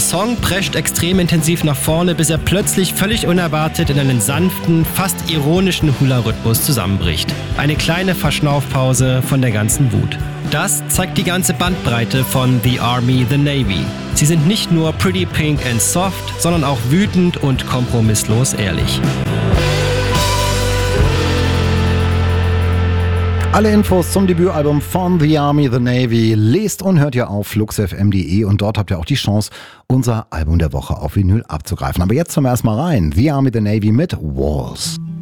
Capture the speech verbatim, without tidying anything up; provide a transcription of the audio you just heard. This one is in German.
Song prescht extrem intensiv nach vorne, bis er plötzlich völlig unerwartet in einen sanften, fast ironischen Hula-Rhythmus zusammenbricht. Eine kleine Verschnaufpause von der ganzen Wut. Das zeigt die ganze Bandbreite von The Army, The Navy. Sie sind nicht nur pretty pink and soft, sondern auch wütend und kompromisslos ehrlich. Alle Infos zum Debütalbum von The Army, The Navy lest und hört ihr auf flux f m punkt d e und dort habt ihr auch die Chance, unser Album der Woche auf Vinyl abzugreifen. Aber jetzt hören wir erstmal rein. The Army, The Navy mit Walls.